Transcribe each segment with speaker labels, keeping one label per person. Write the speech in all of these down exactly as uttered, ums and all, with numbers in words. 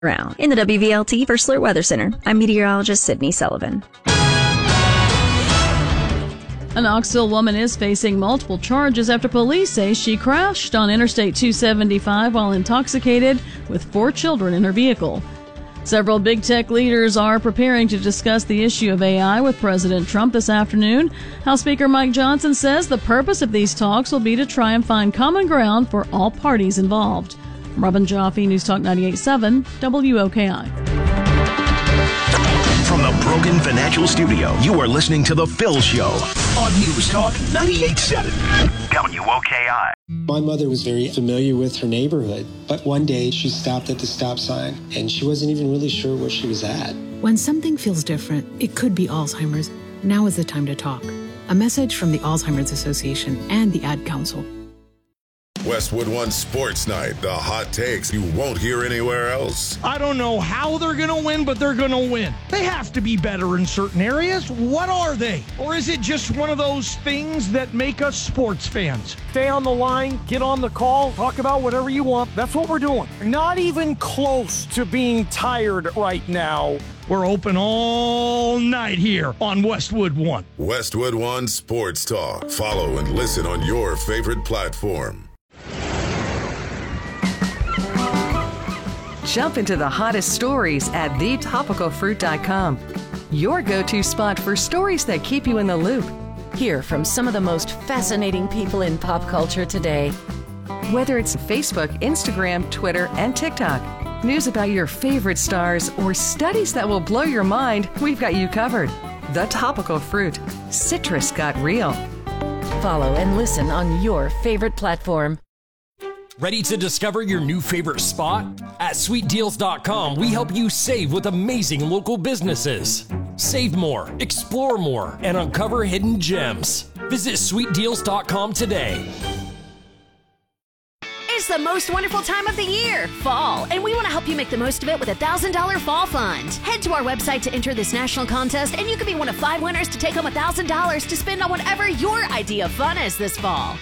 Speaker 1: Around. In the W V L T First Alert Weather Center, I'm meteorologist Sydney Sullivan.
Speaker 2: A Knoxville woman is facing multiple charges after police say she crashed on Interstate two seventy-five while intoxicated with four children in her vehicle. Several big tech leaders are preparing to discuss the issue of A I with President Trump this afternoon. House Speaker Mike Johnson says the purpose of these talks will be to try and find common ground for all parties involved. Robin Jaffe, News Talk ninety-eight point seven, W O K I.
Speaker 3: From the Brogan Financial Studio, you are listening to The Phil Show on News Talk ninety-eight point seven, W O K I.
Speaker 4: My mother was very familiar with her neighborhood, but one day she stopped at the stop sign and she wasn't even really sure where she was at.
Speaker 5: When something feels different, it could be Alzheimer's. Now is the time to talk. A message from the Alzheimer's Association and the Ad Council.
Speaker 6: Westwood One Sports Night, the hot takes you won't hear anywhere else.
Speaker 7: I don't know how they're going to win, but they're going to win. They have to be better in certain areas. What are they? Or is it just one of those things that make us sports fans? Stay on the line, get on the call, talk about whatever you want. That's what we're doing. Not even close to being tired right now. We're open all night here on Westwood One.
Speaker 6: Westwood One Sports Talk. Follow and listen on your favorite platform.
Speaker 8: Jump into the hottest stories at the topical fruit dot com. Your go-to spot for stories that keep you in the loop.
Speaker 9: Hear from some of the most fascinating people in pop culture today.
Speaker 8: Whether it's Facebook, Instagram, Twitter, and TikTok, news about your favorite stars, or studies that will blow your mind, we've got you covered. The Topical Fruit. Citrus got real.
Speaker 9: Follow and listen on your favorite platform.
Speaker 10: Ready to discover your new favorite spot? At sweet deals dot com, we help you save with amazing local businesses. Save more, explore more, and uncover hidden gems. Visit sweet deals dot com today.
Speaker 11: It's the most wonderful time of the year, fall, and we want to help you make the most of it with a one thousand dollars Fall Fund. Head to our website to enter this national contest, and you could be one of five winners to take home one thousand dollars to spend on whatever your idea of fun is this fall.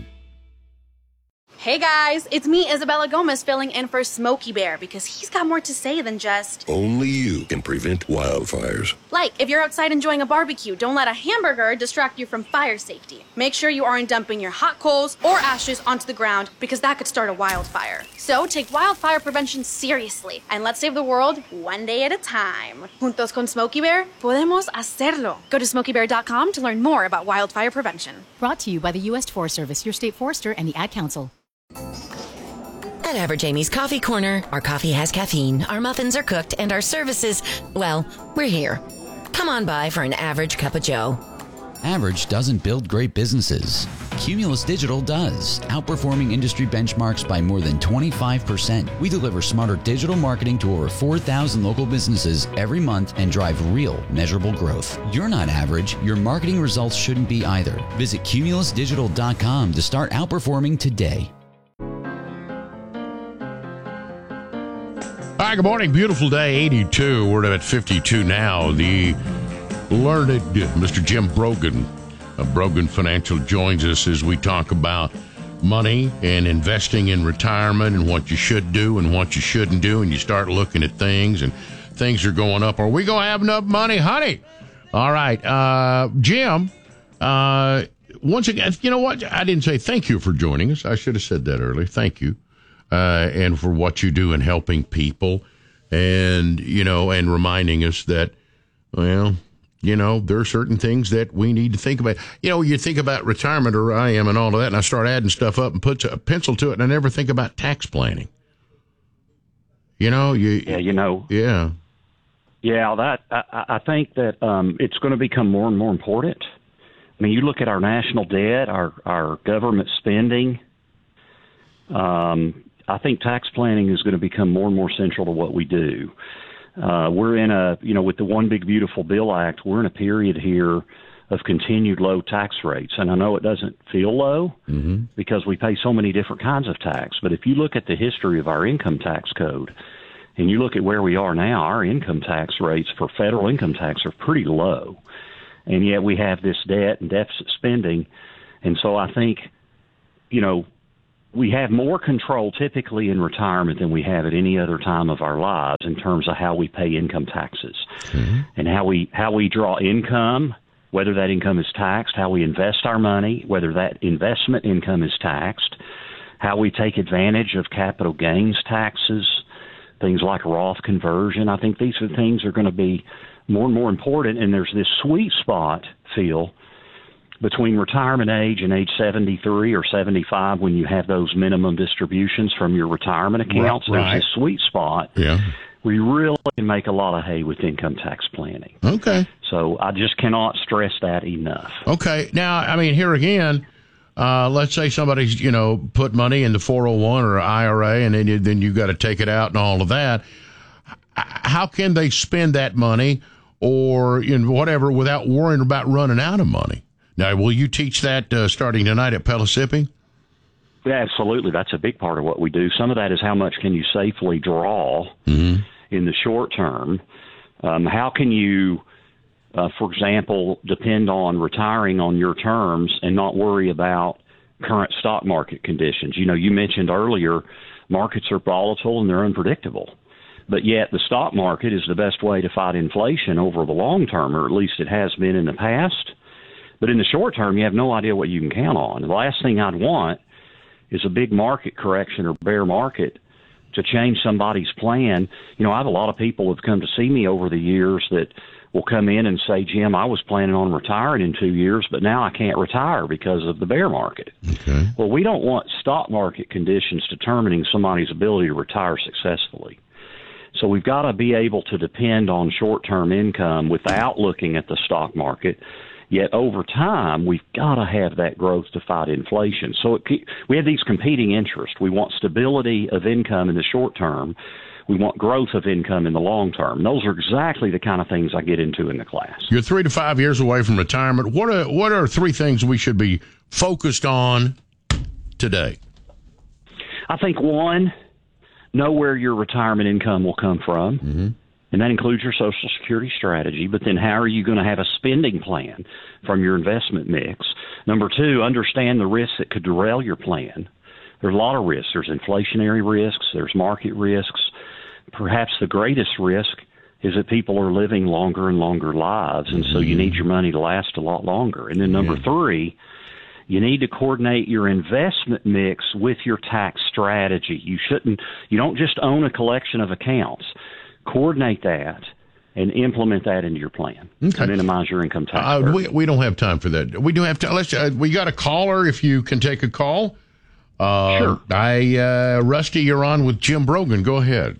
Speaker 12: Hey guys, it's me, Isabella Gomez, filling in for Smokey Bear because he's got more to say than just...
Speaker 13: Only you can prevent wildfires.
Speaker 12: Like, if you're outside enjoying a barbecue, don't let a hamburger distract you from fire safety. Make sure you aren't dumping your hot coals or ashes onto the ground because that could start a wildfire. So take wildfire prevention seriously and let's save the world one day at a time. Juntos con Smokey Bear, podemos hacerlo. Go to smokey bear dot com to learn more about wildfire prevention.
Speaker 14: Brought to you by the U S Forest Service, your state forester, and the Ad Council.
Speaker 9: At Average Amy's Coffee Corner, our coffee has caffeine, our muffins are cooked, and our services, well, we're here. Come on by for an average cup of joe.
Speaker 15: Average doesn't build great businesses. Cumulus Digital does, outperforming industry benchmarks by more than twenty-five percent. We deliver smarter digital marketing to over four thousand local businesses every month and drive real, measurable growth. You're not average. Your marketing results shouldn't be either. Visit cumulus digital dot com to start outperforming today.
Speaker 16: Hi, good morning. Beautiful day, eighty-two. We're at fifty-two now. The learned Mister Jim Brogan of Brogan Financial joins us as we talk about money and investing in retirement and what you should do and what you shouldn't do. And you start looking at things and things are going up. Are we going to have enough money, honey? All right. Uh, Jim, uh, once again, you know what? I didn't say thank you for joining us. I should have said that earlier. Thank you. Uh, and for what you do in helping people and, you know, and reminding us that, well, you know, there are certain things that we need to think about. You know, you think about retirement, or I am, and all of that, and I start adding stuff up and put a pencil to it, and I never think about tax planning. You know, you
Speaker 17: yeah, you know,
Speaker 16: yeah,
Speaker 17: yeah. That I, I think that um, it's going to become more and more important. I mean, you look at our national debt, our our government spending. Um, I think tax planning is going to become more and more central to what we do. Uh, we're in a, you know, with the One Big Beautiful Bill Act, we're in a period here of continued low tax rates. And I know it doesn't feel low
Speaker 16: mm-hmm.
Speaker 17: because we pay so many different kinds of tax. But if you look at the history of our income tax code and you look at where we are now, our income tax rates for federal income tax are pretty low. And yet we have this debt and deficit spending. And so I think, you know, we have more control typically in retirement than we have at any other time of our lives in terms of how we pay income taxes mm-hmm. and how we how we draw income, whether that income is taxed, how we invest our money, whether that investment income is taxed, how we take advantage of capital gains taxes, things like Roth conversion. I think these are things are going to be more and more important, and there's this sweet spot, Phil, between retirement age and age seventy-three or seventy-five when you have those minimum distributions from your retirement accounts.
Speaker 16: Right.
Speaker 17: There's this sweet spot
Speaker 16: yeah.
Speaker 17: where you really can make a lot of hay with income tax planning.
Speaker 16: Okay.
Speaker 17: So I just cannot stress that enough.
Speaker 16: Okay. Now, I mean, here again, uh, let's say somebody's, you know, put money in the four oh one or I R A, and then you, then you got to take it out and all of that. How can they spend that money or in whatever without worrying about running out of money? Now, will you teach that uh, starting tonight at Pellissippi?
Speaker 17: Yeah, absolutely. That's a big part of what we do. Some of that is how much can you safely draw mm-hmm. in the short term. Um, how can you, uh, for example, depend on retiring on your terms and not worry about current stock market conditions? You know, you mentioned earlier markets are volatile and they're unpredictable. But yet the stock market is the best way to fight inflation over the long term, or at least it has been in the past. But in the short term, you have no idea what you can count on. The last thing I'd want is a big market correction or bear market to change somebody's plan. You know, I have a lot of people who have come to see me over the years that will come in and say, Jim, I was planning on retiring in two years, but now I can't retire because of the bear market.
Speaker 16: Okay.
Speaker 17: Well, we don't want stock market conditions determining somebody's ability to retire successfully. So we've got to be able to depend on short-term income without looking at the stock market. Yet over time, we've got to have that growth to fight inflation. So it, we have these competing interests. We want stability of income in the short term. We want growth of income in the long term. Those are exactly the kind of things I get into in the class.
Speaker 16: You're three to five years away from retirement. What are, what are three things we should be focused on today?
Speaker 17: I think, one, know where your retirement income will come from. Mm-hmm. And that includes your Social Security strategy. But then how are you going to have a spending plan from your investment mix? Number two, understand the risks that could derail your plan. There's a lot of risks. There's inflationary risks. There's market risks. Perhaps the greatest risk is that people are living longer and longer lives, and so you need your money to last a lot longer. And then number yeah. three, you need to coordinate your investment mix with your tax strategy. You shouldn't, you don't just own a collection of accounts. Coordinate that and implement that into your plan okay. to minimize your income tax.
Speaker 16: Uh, we we don't have time for that. We do have to. Let's. Uh, we got a caller. If you can take a call. Uh,
Speaker 17: sure.
Speaker 16: I uh, Rusty, you're on with Jim Brogan. Go ahead.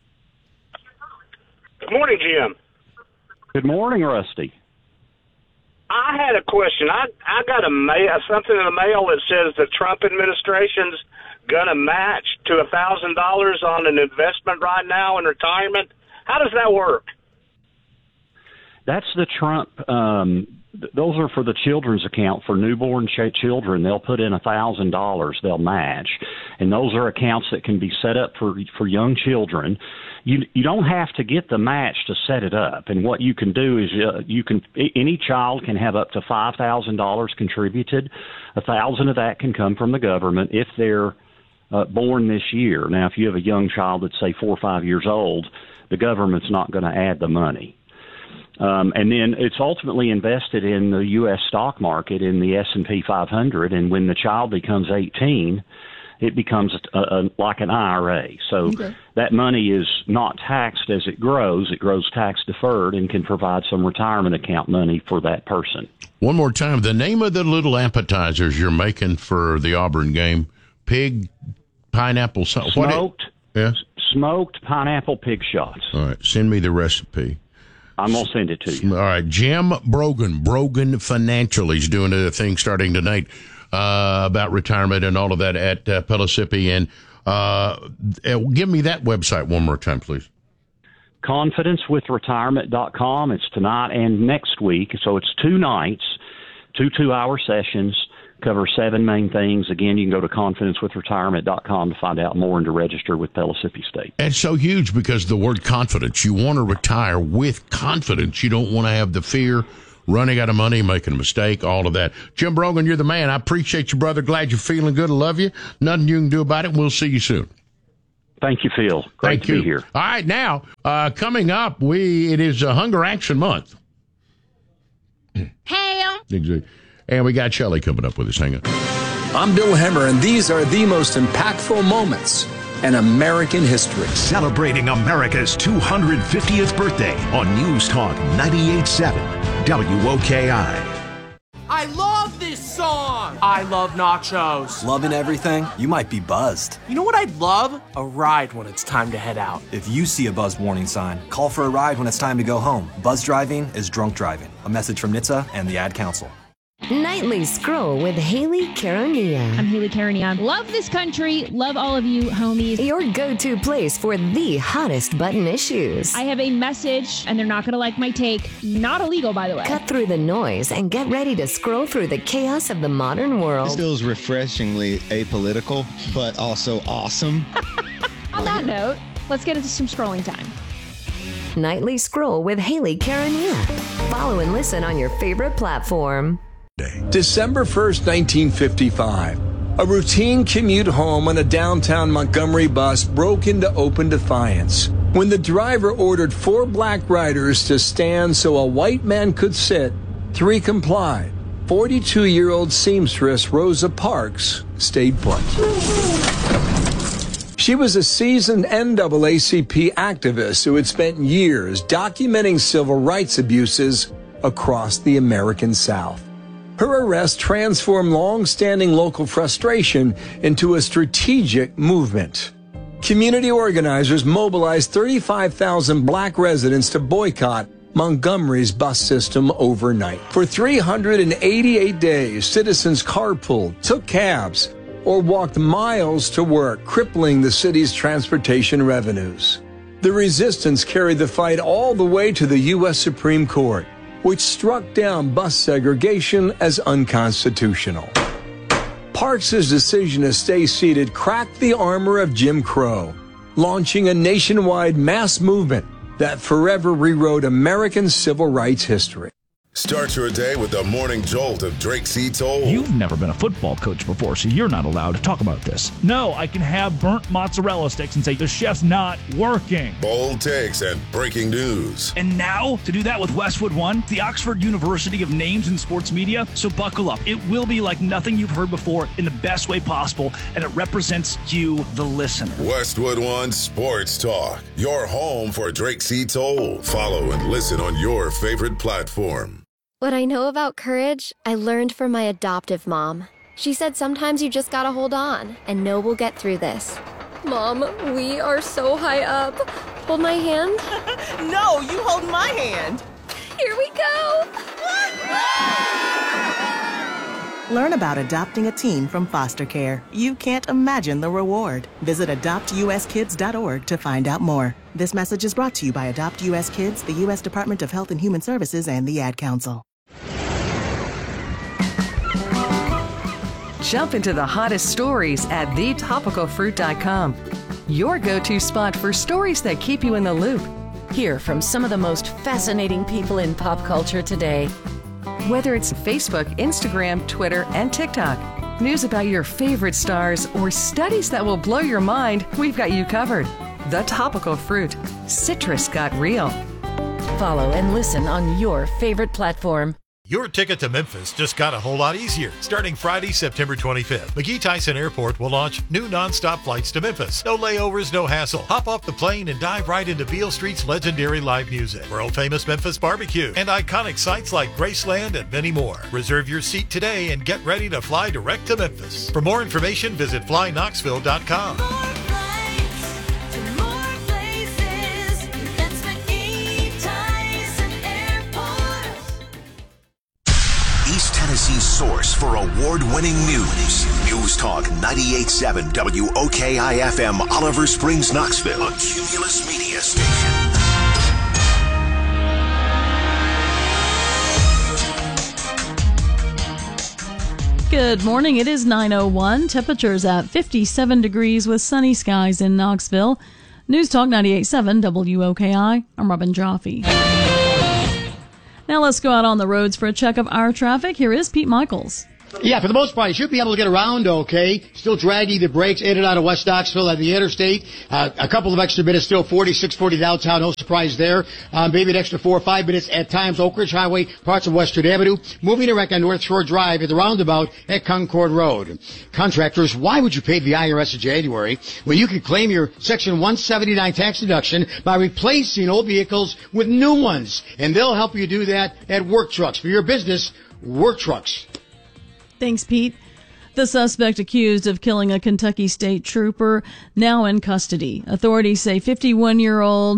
Speaker 18: Good morning, Jim.
Speaker 17: Good morning, Rusty.
Speaker 18: I had a question. I I got a mail something in the mail that says the Trump administration's going to match to a thousand dollars on an investment right now in retirement. How does that work?
Speaker 17: That's the Trump. Um, th- those are for the children's account for newborn ch- children. They'll put in a thousand dollars. They'll match, and those are accounts that can be set up for for young children. You you don't have to get the match to set it up. And what you can do is uh, you can any child can have up to five thousand dollars contributed. A thousand of that can come from the government if they're Uh, born this year. Now, if you have a young child that's, say, four or five years old, the government's not going to add the money. Um, and then it's ultimately invested in the U S stock market in the S and P five hundred, and when the child becomes eighteen, it becomes a, a, like an I R A. So okay. that money is not taxed as it grows. It grows tax deferred and can provide some retirement account money for that person.
Speaker 16: One more time, the name of the little appetizers you're making for the Auburn game. Pig, pineapple, so,
Speaker 17: smoked,
Speaker 16: what it, yeah?
Speaker 17: smoked pineapple pig shots.
Speaker 16: All right, send me the recipe.
Speaker 17: I'm gonna send it to you.
Speaker 16: All right, Jim Brogan, Brogan Financial. He's doing a thing starting tonight uh, about retirement and all of that at uh, Pellissippi. And uh, give me that website one more time, please.
Speaker 17: confidence with retirement dot com. It's tonight and next week, so it's two nights, two two-hour sessions. Cover seven main things. Again, you can go to confidence with retirement dot com to find out more and to register with Pellissippi State.
Speaker 16: It's so huge because the word confidence. You want to retire with confidence. You don't want to have the fear running out of money, making a mistake, all of that. Jim Brogan, you're the man. I appreciate you, brother. Glad you're feeling good. I love you. Nothing you can do about it. We'll see you soon.
Speaker 17: Thank you, Phil. Great
Speaker 16: Thank
Speaker 17: to
Speaker 16: you.
Speaker 17: be here.
Speaker 16: All right, now, uh, coming up, we it is uh, Hunger Action Month.
Speaker 19: Ham.
Speaker 16: And we got Shelley coming up with us. Hang on.
Speaker 20: I'm Bill Hemmer, and these are the most impactful moments in American history.
Speaker 3: Celebrating America's two hundred fiftieth birthday on News Talk ninety-eight point seven W O K I.
Speaker 21: I love this song! I love nachos.
Speaker 22: Loving everything? You might be buzzed.
Speaker 21: You know what I'd love? A ride when it's time to head out.
Speaker 22: If you see a buzz warning sign, call for a ride when it's time to go home. Buzz driving is drunk driving. A message from N H T S A and the Ad Council.
Speaker 23: Nightly Scroll with Haley Caronia.
Speaker 24: I'm Haley Caronia. Love this country. Love all of you, homies.
Speaker 23: Your go-to place for the hottest button issues.
Speaker 24: I have a message, and they're not going to like my take. Not illegal, by the way.
Speaker 23: Cut through the noise and get ready to scroll through the chaos of the modern world.
Speaker 25: This feels refreshingly apolitical, but also awesome.
Speaker 24: On that note, let's get into some scrolling time.
Speaker 23: Nightly Scroll with Haley Caronia. Follow and listen on your favorite platform.
Speaker 20: December first, nineteen fifty-five. A routine commute home on a downtown Montgomery bus broke into open defiance when the driver ordered four black riders to stand so a white man could sit. Three complied. forty-two-year-old seamstress Rosa Parks stayed put. She was a seasoned N double A C P activist who had spent years documenting civil rights abuses across the American South. Her arrest transformed long-standing local frustration into a strategic movement. Community organizers mobilized thirty-five thousand black residents to boycott Montgomery's bus system overnight. For three hundred eighty-eight days, citizens carpooled, took cabs, or walked miles to work, crippling the city's transportation revenues. The resistance carried the fight all the way to the U S Supreme Court, which struck down bus segregation as unconstitutional. Parks's decision to stay seated cracked the armor of Jim Crow, launching a nationwide mass movement that forever rewrote American civil rights history.
Speaker 6: Start your day with the morning jolt of Drake C. Toll.
Speaker 26: You've never been a football coach before, so you're not allowed to talk about this. No, I can have burnt mozzarella sticks and say the chef's not working.
Speaker 6: Bold takes and breaking news.
Speaker 26: And now, to do that with Westwood One, the Oxford University of Names in Sports Media. So buckle up. It will be like nothing you've heard before in the best way possible, and it represents you, the listener.
Speaker 6: Westwood One Sports Talk, your home for Drake C. Toll. Follow and listen on your favorite platform.
Speaker 27: What I know about courage, I learned from my adoptive mom. She said sometimes you just gotta hold on and know we'll get through this. Mom, we are so high up. Hold my hand.
Speaker 28: No, you hold my hand.
Speaker 27: Here we go.
Speaker 28: Learn about adopting a teen from foster care. You can't imagine the reward. Visit adopt u s kids dot org to find out more. This message is brought to you by Adopt U S Kids, the U S Department of Health and Human Services, and the Ad Council.
Speaker 8: Jump into the hottest stories at the topical fruit dot com. Your go-to spot for stories that keep you in the loop.
Speaker 9: Hear from some of the most fascinating people in pop culture today.
Speaker 8: Whether it's Facebook, Instagram, Twitter, and TikTok, news about your favorite stars, or studies that will blow your mind, we've got you covered. The Topical Fruit. Citrus got real.
Speaker 9: Follow and listen on your favorite platform.
Speaker 29: Your ticket to Memphis just got a whole lot easier. Starting Friday, September twenty-fifth, McGee Tyson Airport will launch new nonstop flights to Memphis. No layovers, no hassle. Hop off the plane and dive right into Beale Street's legendary live music, world-famous Memphis barbecue, and iconic sites like Graceland and many more. Reserve your seat today and get ready to fly direct to Memphis. For more information, visit fly knoxville dot com.
Speaker 3: East Tennessee's source for award-winning news. News Talk ninety-eight point seven W O K I F M, Oliver Springs, Knoxville, a Cumulus Media Station.
Speaker 2: Good morning. It is nine oh one. Temperatures at fifty-seven degrees with sunny skies in Knoxville. News Talk ninety-eight point seven W O K I. I'm Robin Jaffe. Now let's go out on the roads for a check of our traffic. Here is Pete Michaels.
Speaker 1: Yeah, for the most part, you should be able to get around okay. Still draggy, the brakes in and out of West Knoxville at the interstate. Uh, a couple of extra minutes still, forty-six forty downtown, no surprise there. Um, maybe an extra four or five minutes at times, Oak Ridge Highway, parts of Western Avenue. Moving a wreck on North Shore Drive at the roundabout at Concord Road. Contractors, why would you pay the I R S in January when you can claim your Section one seventy-nine tax deduction by replacing old vehicles with new ones? And they'll help you do that at Work Trucks. For your business, Work Trucks.
Speaker 2: Thanks, Pete. The suspect accused of killing a Kentucky State Trooper now in custody. Authorities say fifty-one-year-old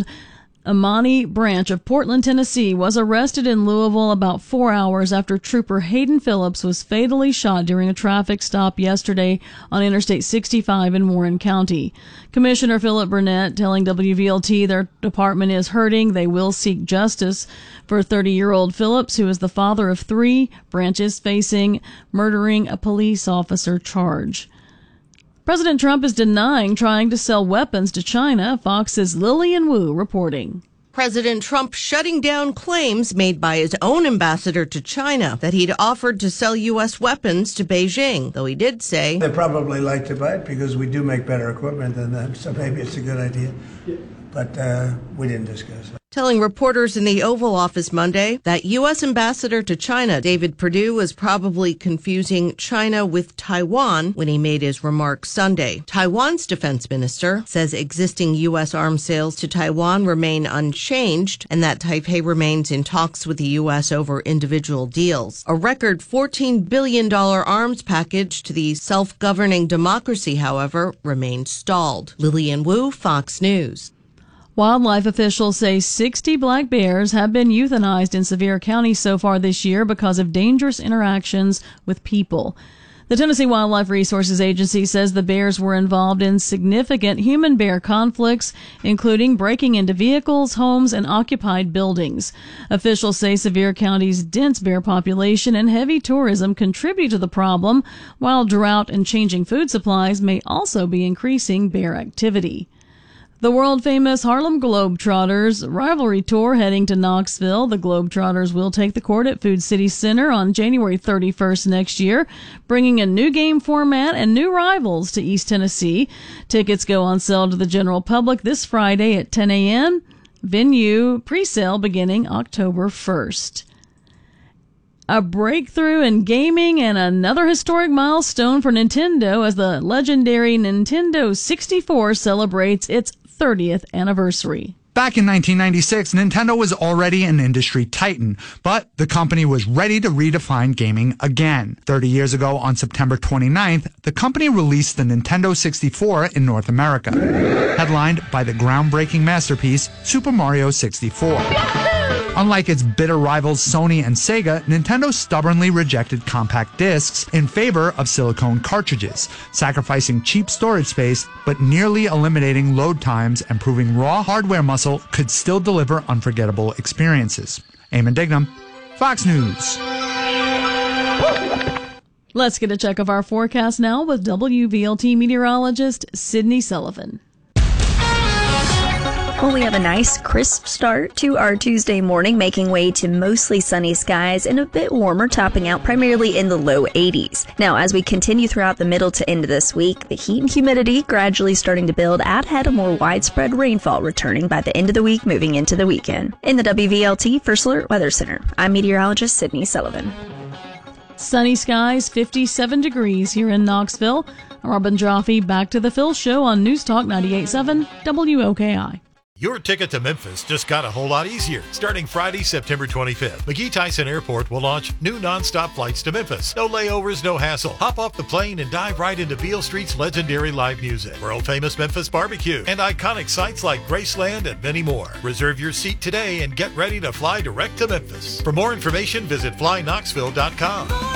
Speaker 2: Amani Branch of Portland, Tennessee, was arrested in Louisville about four hours after Trooper Hayden Phillips was fatally shot during a traffic stop yesterday on Interstate sixty-five in Warren County. Commissioner Philip Burnett telling W V L T their department is hurting. They will seek justice for thirty-year-old Phillips, who is the father of three. Branch is facing murdering a police officer charge. President Trump is denying trying to sell weapons to China. Fox's Lillian Wu reporting.
Speaker 4: President Trump shutting down claims made by his own ambassador to China that he'd offered to sell U S weapons to Beijing, though he did say
Speaker 5: they probably like to buy it because we do make better equipment than them, so maybe it's a good idea. But uh, we didn't discuss it.
Speaker 4: Telling reporters in the Oval Office Monday that U S ambassador to China, David Perdue, was probably confusing China with Taiwan when he made his remarks Sunday. Taiwan's defense minister says existing U S arms sales to Taiwan remain unchanged and that Taipei remains in talks with the U S over individual deals. A record fourteen billion dollars arms package to the self-governing democracy, however, remains stalled. Lillian Wu, Fox News.
Speaker 2: Wildlife officials say sixty black bears have been euthanized in Sevier County so far this year because of dangerous interactions with people. The Tennessee Wildlife Resources Agency says the bears were involved in significant human-bear conflicts, including breaking into vehicles, homes, and occupied buildings. Officials say Sevier County's dense bear population and heavy tourism contribute to the problem, while drought and changing food supplies may also be increasing bear activity. The world-famous Harlem Globetrotters rivalry tour heading to Knoxville. The Globetrotters will take the court at Food City Center on January thirty-first next year, bringing a new game format and new rivals to East Tennessee. Tickets go on sale to the general public this Friday at ten a.m. Venue pre-sale beginning October first. A breakthrough in gaming and another historic milestone for Nintendo as the legendary Nintendo sixty-four celebrates its thirtieth anniversary.
Speaker 7: Back in nineteen ninety-six, Nintendo was already an industry titan, but the company was ready to redefine gaming again. thirty years ago, on September twenty-ninth, the company released the Nintendo sixty-four in North America, headlined by the groundbreaking masterpiece, Super Mario sixty-four. Unlike its bitter rivals Sony and Sega, Nintendo stubbornly rejected compact discs in favor of silicone cartridges, sacrificing cheap storage space but nearly eliminating load times and proving raw hardware muscle could still deliver unforgettable experiences. Eamon Dignam, Fox News.
Speaker 2: Let's get a check of our forecast now with W V L T meteorologist Sydney Sullivan.
Speaker 10: Well, we have a nice crisp start to our Tuesday morning, making way to mostly sunny skies and a bit warmer, topping out primarily in the low eighties. Now, as we continue throughout the middle to end of this week, the heat and humidity gradually starting to build, ahead of more widespread rainfall returning by the end of the week, moving into the weekend. In the W V L T First Alert Weather Center, I'm meteorologist Sydney Sullivan.
Speaker 2: Sunny skies, fifty-seven degrees here in Knoxville. Robin Joffe back to the Phil Show on News Talk ninety-eight point seven W O K I.
Speaker 29: Your ticket to Memphis just got a whole lot easier. Starting Friday, September twenty-fifth, McGee Tyson Airport will launch new nonstop flights to Memphis. No layovers, no hassle. Hop off the plane and dive right into Beale Street's legendary live music, world-famous Memphis barbecue, and iconic sites like Graceland and many more. Reserve your seat today and get ready to fly direct to Memphis. For more information, visit fly knoxville dot com.